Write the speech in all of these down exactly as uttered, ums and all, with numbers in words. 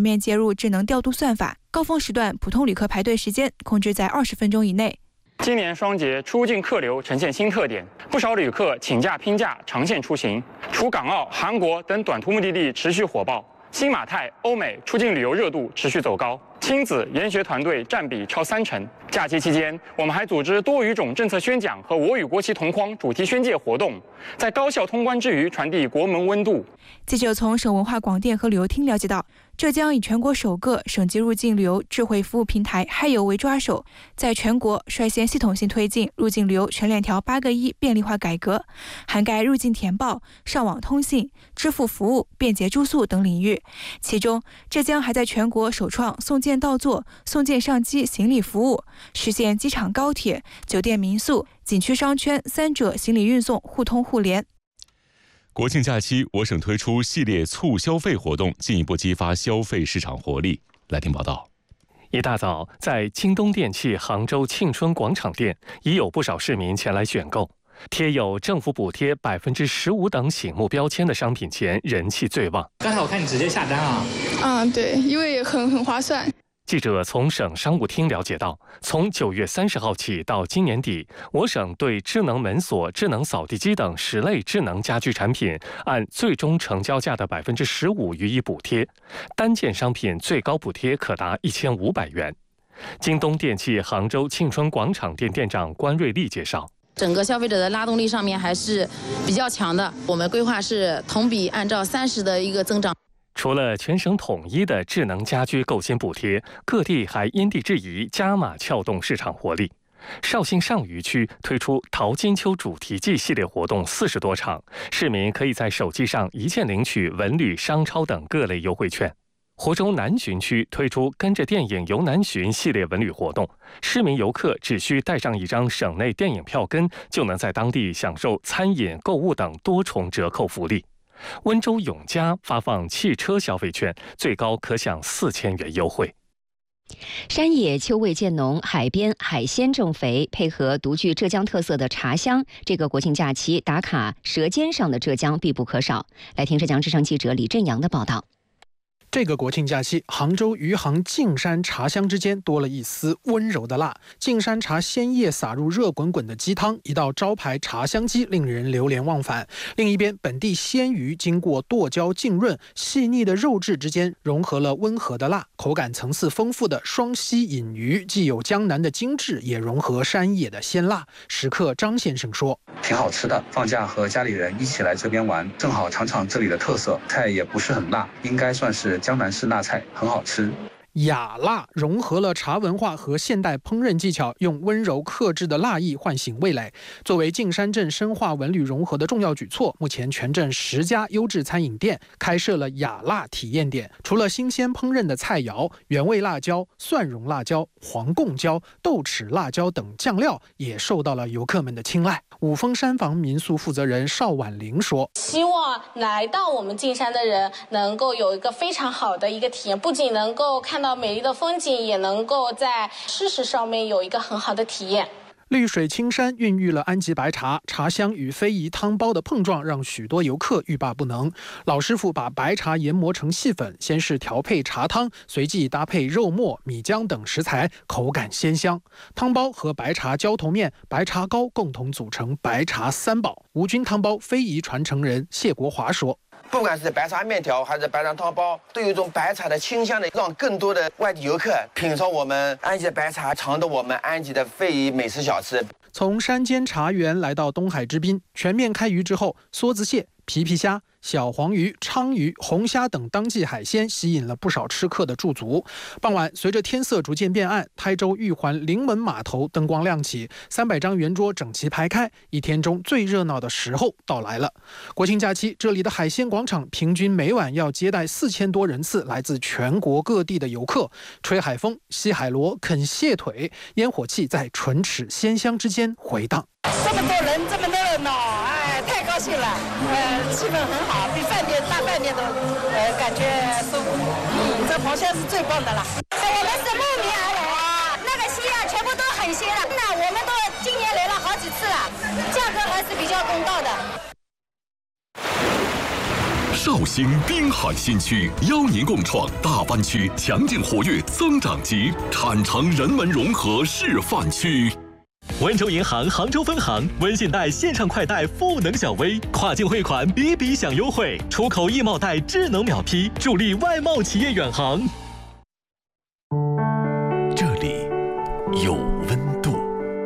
面接入智能调度算法，高峰时段普通旅客排队时间控制在二十分钟以内。 今年双节出境客流呈现新特点，不少旅客请假拼假长线出行，除港澳、韩国等短途目的地持续火爆，新马泰、欧美出境旅游热度持续走高，亲子研学团队占比超三成。假期期间，我们还组织多语种政策宣讲和我与国旗同框主题宣介活动，在高效通关之余传递国门温度。 记者从省文化广电和旅游厅了解到，浙江以全国首个省级入境旅游智慧服务平台嗨游为抓手，在全国率先系统性推进入境旅游全链条八个一便利化改革，涵盖入境填报、上网通信、支付服务、便捷住宿等领域。其中，浙江还在全国首创送件到座、送件上机行李服务，实现机场、高铁、酒店、民宿、景区商圈三者行李运送互通互联。 国庆假期，我省推出系列促消费活动，进一步激发消费市场活力。来听报道。 一大早，在京东电器杭州庆春广场店，已有不少市民前来选购。贴有政府补贴百分之十五等醒目标签的商品前，人气最旺。 刚才我看你直接下单啊？ 嗯，对，因为很很划算。 记者从省商务厅了解到，从九月三十号起到今年底，我省对智能门锁、智能扫地机等十类智能家居产品，按最终成交价的百分之十五予以补贴，单件商品最高补贴可达一千五百元。京东电器杭州庆春广场店店长关瑞丽介绍。 整个消费者的拉动力上面还是比较强的，我们规划是同比按照三十的一个增长。 除了全省统一的智能家居购新补贴，各地还因地制宜加码撬动市场活力。绍兴上虞区推出淘金秋主题季系列活动四十多场，市民可以在手机上一键领取文旅、商超等各类优惠券。活州南浔区推出跟着电影游南浔系列文旅活动，市民游客只需带上一张省内电影票根，就能在当地享受餐饮、购物等多重折扣福利。温州永嘉发放汽车消费券，最高可享四千元优惠。 山野秋味渐浓，海边海鲜正肥，配合独具浙江特色的茶香，这个国庆假期打卡舌尖上的浙江必不可少。来听浙江之声记者李振阳的报道。 这个国庆假期，杭州余杭径山茶香之间多了一丝温柔的辣。径山茶鲜叶洒入热滚滚的鸡汤，一道招牌茶香鸡令人流连忘返。另一边，本地鲜鱼经过剁椒浸润，细腻的肉质之间融合了温和的辣，口感层次丰富的双溪饮鱼，既有江南的精致，也融合山野的鲜辣。食客张先生说：“ 挺好吃的，放假和家里人一起来这边玩，正好尝尝这里的特色，菜也不是很辣，应该算是江南式辣菜，很好吃。” 雅辣融合了茶文化和现代烹饪技巧，用温柔克制的辣意唤醒味蕾。作为径山镇深化文旅融合的重要举措，目前全镇十家优质餐饮店开设了雅辣体验点。除了新鲜烹饪的菜肴，原味辣椒、蒜蓉辣椒、黄贡椒、豆豉辣椒等酱料也受到了游客们的青睐。五峰山房民宿负责人邵婉玲说：“ 希望来到我们径山的人能够有一个非常好的一个体验，不仅能够看到美丽的风景，也能够在吃食上面有一个很好的体验。” 绿水青山孕育了安吉白茶，茶香与非遗汤包的碰撞让许多游客欲罢不能。老师傅把白茶研磨成细粉，先是调配茶汤，随即搭配肉末、米浆等食材，口感鲜香。汤包和白茶浇头面、白茶糕共同组成白茶三宝。吴军汤包非遗传承人谢国华说：“ 不管是白茶面条还是白茶汤包，都有一种白茶的清香的，让更多的外地游客品尝我们安吉的白茶，尝到我们安吉的非遗美食小吃。” 从山间茶园来到东海之滨，全面开渔之后，梭子蟹、皮皮虾、小黄鱼、鲳鱼、红虾等当季海鲜吸引了不少吃客的驻足。傍晚，随着天色逐渐变暗，台州玉环临门码头灯光亮起，三百张圆桌整齐排开，一天中最热闹的时候到来了。国庆假期，这里的海鲜广场平均每晚要接待四千多人次来自全国各地的游客，吹海风、吸海螺、啃蟹腿，烟火气在唇齿鲜香之间回荡。 这么多人，这么热闹，哎，太高兴了，呃，气氛很好，比饭店大饭店都，呃，感觉舒服。嗯，这螃蟹是最棒的了。 我们是慕名而来啊，那个蟹啊，全部都很鲜了。那我们都今年来了好几次了，价格还是比较公道的。 绍兴滨海新区邀您共创大湾区强劲活跃增长极产城人文融合示范区。 温州银行杭州分行温信贷线上快贷赋能小微，跨境汇款比比享优惠，出口易贸贷智能秒批，助力外贸企业远航。 这里有温度。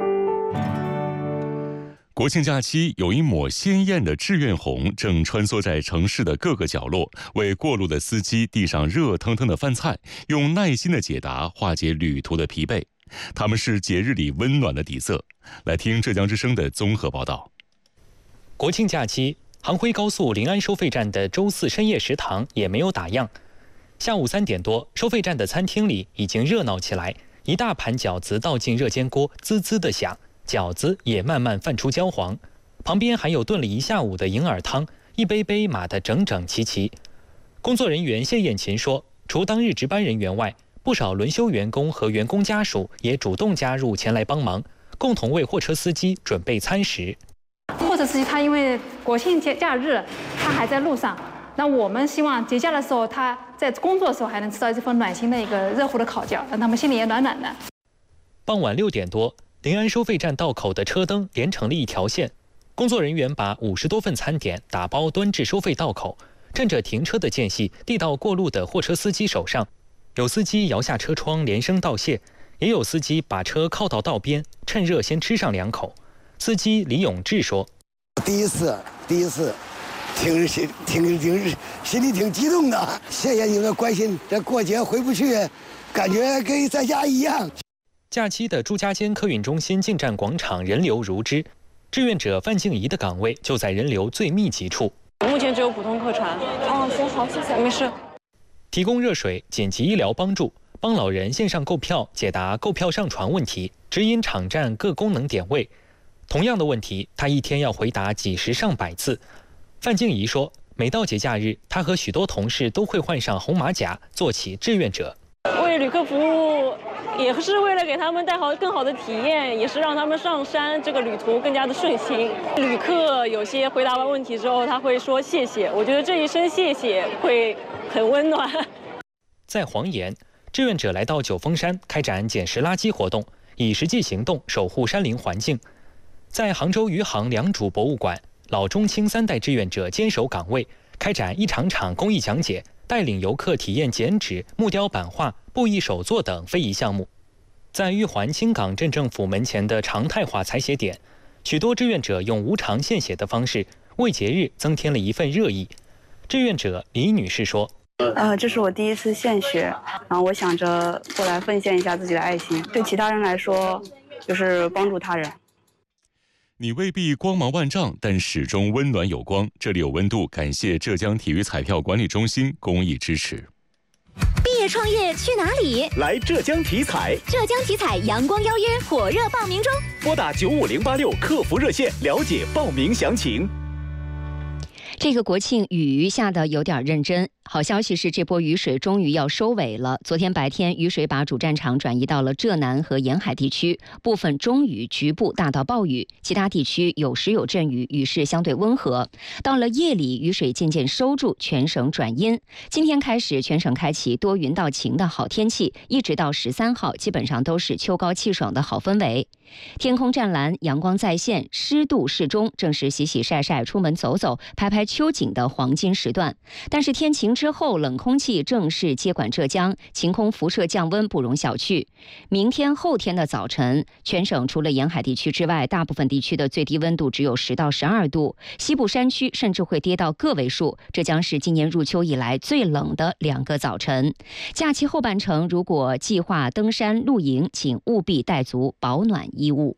国庆假期，有一抹鲜艳的志愿红正穿梭在城市的各个角落，为过路的司机递上热腾腾的饭菜，用耐心的解答化解旅途的疲惫。他们是节日里温暖的底色。来听浙江之声的综合报道。 国庆假期，杭徽高速临安收费站的周四深夜食堂也没有打烊。下午三点多，收费站的餐厅里已经热闹起来，一大盘饺子倒进热煎锅，滋滋地响，饺子也慢慢泛出焦黄。旁边还有炖了一下午的银耳汤，一杯杯码得整整齐齐。工作人员谢艳琴说，除当日值班人员外，不少轮休员工和员工家属也主动加入前来帮忙，共同为货车司机准备餐食。 货车司机他因为国庆节假日，他还在路上，那我们希望节假的时候他在工作的时候还能吃到这份暖心的一个热乎的烤饺，让他们心里也暖暖的。 傍晚六点多，临安收费站道口的车灯连成了一条线，工作人员把五十多份餐点打包端至收费道口，趁着停车的间隙递到过路的货车司机手上。有司机摇下车窗连声道谢，也有司机把车靠到道边，趁热先吃上两口。司机李永志说：“ 第一次，第一次，挺心挺挺心里挺激动的。谢谢你们的关心，这过节回不去，感觉跟在家一样。” 假期的朱家尖客运中心进站广场人流如织，志愿者范静怡的岗位就在人流最密集处。 目前只有普通客船。哦，行好，谢谢，没事。 提供热水、紧急医疗帮助，帮老人线上购票、解答购票上传问题，指引场站各功能点位。同样的问题，他一天要回答几十上百次。范静怡说，每到节假日，他和许多同事都会换上红马甲，做起志愿者。 为旅客服务，也是为了给他们带好更好的体验，也是让他们上山这个旅途更加的顺心。旅客有些回答完问题之后，他会说谢谢，我觉得这一声谢谢会很温暖。 在黄岩，志愿者来到九峰山开展捡拾垃圾活动，以实际行动守护山林环境。在杭州余杭良渚博物馆，老中青三代志愿者坚守岗位，开展一场场公益讲解，带领游客体验剪纸、木雕版画、布艺手作等非遗项目。在玉环青港镇政府门前的常态化采写点，许多志愿者用无偿献血的方式，为节日增添了一份热意。志愿者李女士说：“ 呃，这是我第一次献血，然后我想着过来奉献一下自己的爱心，对其他人来说，就是帮助他人。” 你未必光芒万丈，但始终温暖有光。这里有温度，感谢浙江体育彩票管理中心公益支持。 毕业创业去哪里？ 来浙江体彩。 浙江体彩阳光邀约火热报名中， 拨打九五零八六客服热线了解报名详情。 这个国庆雨下得有点认真。好消息是，这波雨水终于要收尾了。昨天白天，雨水把主战场转移到了浙南和沿海地区，部分中雨局部大到暴雨，其他地区有时有阵雨，雨势相对温和。到了夜里，雨水渐渐收住，全省转阴。今天开始，全省开启多云到晴的好天气，一直到十三号，基本上都是秋高气爽的好氛围。天空湛蓝，阳光在线，湿度适中，正是洗洗晒晒、出门走走、拍拍秋景的黄金时段。但是天晴之后，冷空气正式接管浙江，晴空辐射降温不容小觑。明天、后天的早晨，全省除了沿海地区之外，大部分地区的最低温度只有十到十二度，西部山区甚至会跌到个位数。这将是今年入秋以来最冷的两个早晨。假期后半程，如果计划登山露营，请务必带足保暖衣物。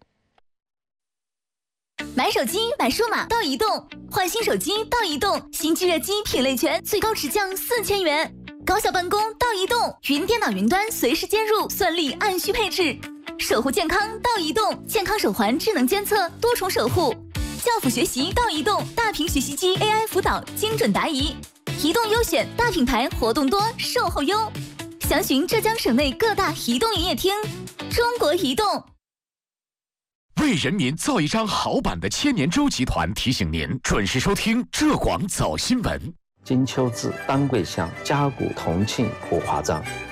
买手机买数码到移动，换新手机到移动，新机热机品类全，最高直降四千元。高效办公到移动，云电脑云端随时接入，算力按需配置。守护健康到移动，健康手环智能监测，多重守护。教辅学习到移动，大屏学习机 A I 辅导，精准答疑。移动优选大品牌，活动多，售后优。详询浙江省内各大移动营业厅。中国移动。 为人民造一张好版的千年舟集团提醒您准时收听浙广早新闻。 金秋至、丹桂乡、嘉谷、同庆、普华藏。